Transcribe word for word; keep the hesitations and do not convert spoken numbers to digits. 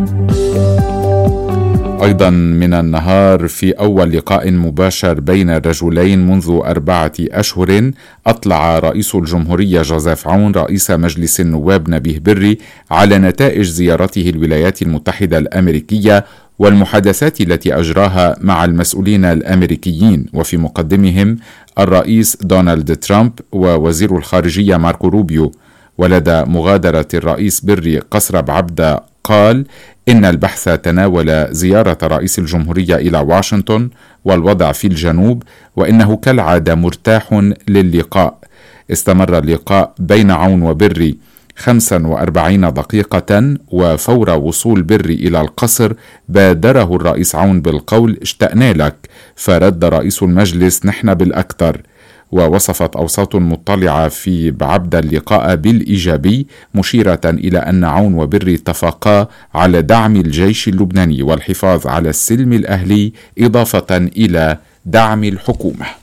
أيضا من النهار، في أول لقاء مباشر بين الرجلين منذ أربعة أشهر، أطلع رئيس الجمهورية جوزيف عون رئيس مجلس النواب نبيه بري على نتائج زيارته الولايات المتحدة الأمريكية والمحادثات التي أجراها مع المسؤولين الأمريكيين، وفي مقدمهم الرئيس دونالد ترامب ووزير الخارجية ماركو روبيو. ولدى مغادرة الرئيس بري قصر بعبدة قال إن البحث تناول زيارة رئيس الجمهورية إلى واشنطن والوضع في الجنوب، وإنه كالعادة مرتاح للقاء. استمر اللقاء بين عون وبري خمسا وأربعين دقيقة، وفور وصول بري إلى القصر بادره الرئيس عون بالقول اشتقنا لك، فرد رئيس المجلس نحن بالأكثر. ووصفت أوساط مطلعة في بعبدة اللقاء بالإيجابي، مشيرة إلى أن عون وبري اتفقا على دعم الجيش اللبناني والحفاظ على السلم الأهلي، إضافة إلى دعم الحكومة.